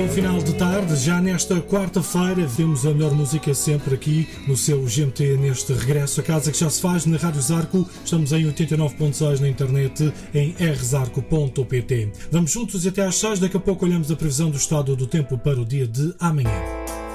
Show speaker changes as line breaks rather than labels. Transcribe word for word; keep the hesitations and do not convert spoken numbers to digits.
final de tarde, já nesta quarta-feira, temos a melhor música sempre aqui no seu G M T, neste regresso a casa que já se faz na Rádio Zarco. Estamos em oitenta e nove ponto seis na internet, em r zarco ponto p t. Vamos juntos até às seis, daqui a pouco olhamos a previsão do estado do tempo para o dia de amanhã.